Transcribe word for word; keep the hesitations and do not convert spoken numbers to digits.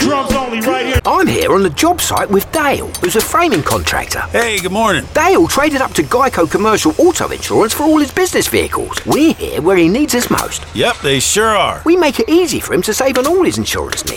Drums only right here. I'm here on the job site with Dale, who's a framing contractor. Hey, good morning. Dale traded up to Geico Commercial Auto Insurance for all his business vehicles. We're here where he needs us most. Yep, they sure are. We make it easy for him to save on all his insurance needs.